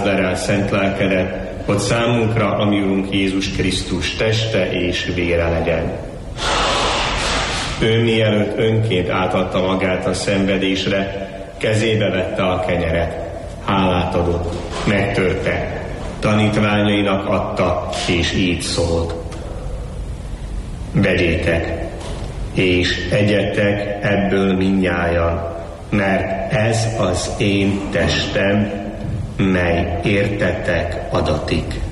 Áraszd erre a szent lelkedet, hogy számunkra a mi Urunk Jézus Krisztus teste és vére legyen. Ő mielőtt önként átadta magát a szenvedésre, kezébe vette a kenyeret, hálát adott, megtörte, tanítványainak adta, és így szólt: vegyétek, és egyetek ebből mindnyájan, mert ez az én testem, mely értetek adatik.